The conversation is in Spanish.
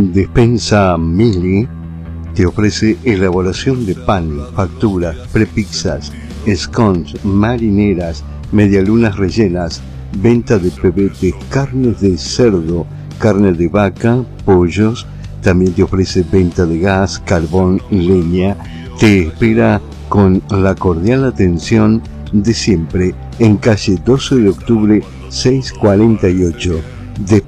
Despensa Mili te ofrece elaboración de pan, facturas, prepizzas, scones, marineras, medialunas rellenas, venta de pebetes, carnes de cerdo, carne de vaca, pollos. También te ofrece venta de gas, carbón, leña. Te espera con la cordial atención de siempre en calle 12 de octubre 648.